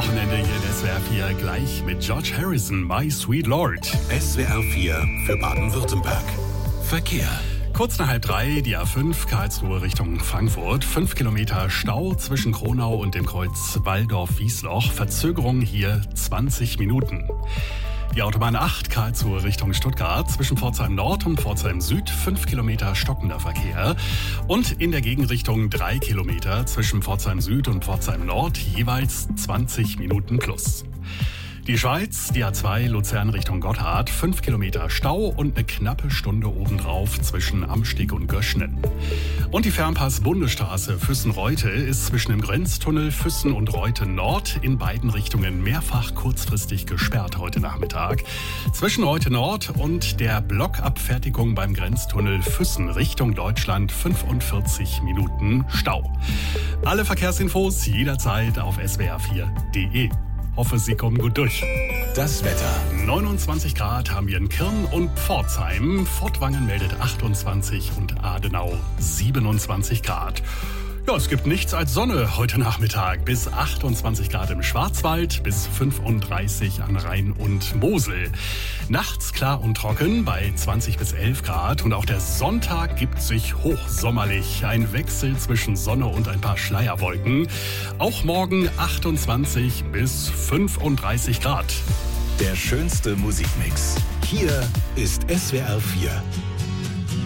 Wochenende hier in SWR 4 gleich mit George Harrison, My Sweet Lord. SWR 4 für Baden-Württemberg. Verkehr. Kurz nach 2:30 die A5 Karlsruhe Richtung Frankfurt. 5 Kilometer Stau zwischen Kronau und dem Kreuz Walldorf-Wiesloch. Verzögerung hier 20 Minuten. Die Autobahn 8 Karlsruhe Richtung Stuttgart. Zwischen Pforzheim Nord und Pforzheim Süd 5 Kilometer stockender Verkehr. Und in der Gegenrichtung 3 Kilometer zwischen Pforzheim Süd und Pforzheim Nord jeweils 20 Minuten plus. Die Schweiz, die A2 Luzern Richtung Gotthard, 5 Kilometer Stau und eine knappe Stunde obendrauf zwischen Amstig und Göschnen. Und die Fernpass-Bundesstraße Füssen-Reute ist zwischen dem Grenztunnel Füssen und Reute Nord in beiden Richtungen mehrfach kurzfristig gesperrt heute Nachmittag. Zwischen Reute Nord und der Blockabfertigung beim Grenztunnel Füssen Richtung Deutschland 45 Minuten Stau. Alle Verkehrsinfos jederzeit auf swr4.de. Hoffe, Sie kommen gut durch. Das Wetter. 29 Grad haben wir in Kirn und Pforzheim. Fortwangen meldet 28 und Adenau 27 Grad. Ja, es gibt nichts als Sonne heute Nachmittag. Bis 28 Grad im Schwarzwald, bis 35 an Rhein und Mosel. Nachts klar und trocken bei 20 bis 11 Grad. Und auch der Sonntag gibt sich hochsommerlich. Ein Wechsel zwischen Sonne und ein paar Schleierwolken. Auch morgen 28 bis 35 Grad. Der schönste Musikmix. Hier ist SWR 4.